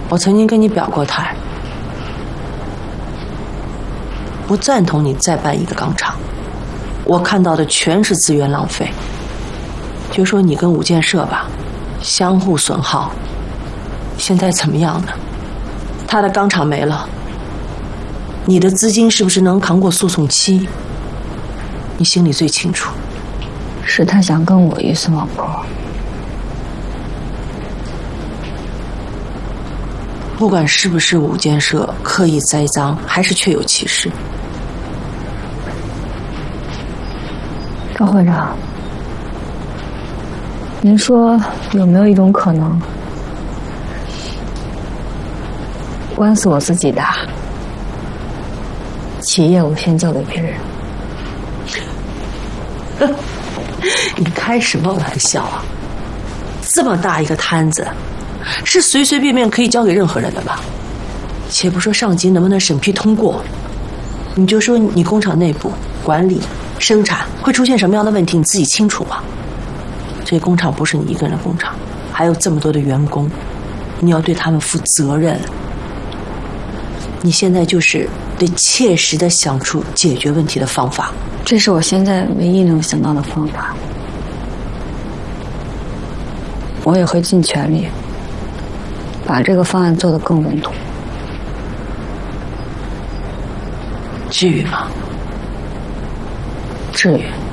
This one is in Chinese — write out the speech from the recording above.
我曾经跟你表过态，不赞同你再办一个钢厂。我看到的全是资源浪费。就说你跟五建设吧，相互损耗，现在怎么样呢？他的钢厂没了，你的资金是不是能扛过诉讼期？你心里最清楚。 是他想跟我一死网破。 不管是不是五建设刻意栽赃，还是确有其事， 高会长，您说有没有一种可能，官司我自己打，企业我先交给别人？ 你开什么玩笑啊？这么大一个摊子，是随随便便可以交给任何人的吧？且不说上级能不能审批通过，你就说你工厂内部管理、生产会出现什么样的问题，你自己清楚吗？这工厂不是你一个人的工厂，还有这么多的员工，你要对他们负责任。你现在就是得切实的想出解决问题的方法。 这是我现在唯一能想到的方法。我也会尽全力把这个方案做得更稳妥。 至于吗？ 至于。